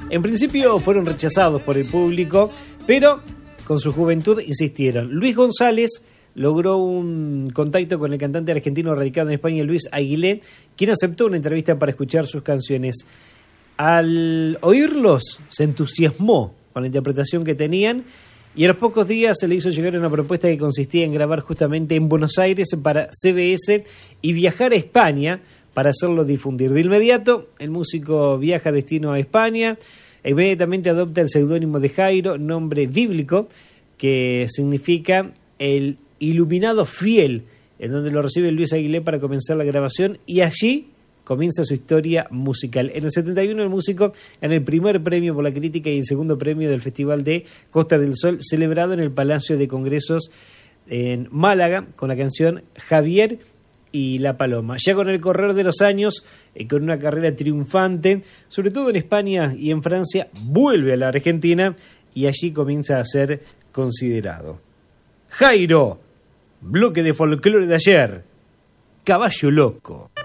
En principio fueron rechazados por el público, pero con su juventud insistieron. Luis González logró un contacto con el cantante argentino radicado en España, Luis Aguilé, quien aceptó una entrevista para escuchar sus canciones. Al oírlos, se entusiasmó con la interpretación que tenían y a los pocos días se le hizo llegar una propuesta que consistía en grabar justamente en Buenos Aires para CBS y viajar a España para hacerlo difundir. De inmediato, el músico viaja destino a España e inmediatamente adopta el seudónimo de Jairo, nombre bíblico que significa el iluminado fiel, en donde lo recibe Luis Aguilé para comenzar la grabación, y allí comienza su historia musical. En el 71 el músico gana el primer premio por la crítica y el segundo premio del Festival de Costa del Sol, celebrado en el Palacio de Congresos en Málaga, con la canción Javier y la Paloma. Ya con el correr de los años, con una carrera triunfante, sobre todo en España y en Francia, vuelve a la Argentina y allí comienza a ser considerado. Jairo, bloque de folclore de ayer, Caballo Loco.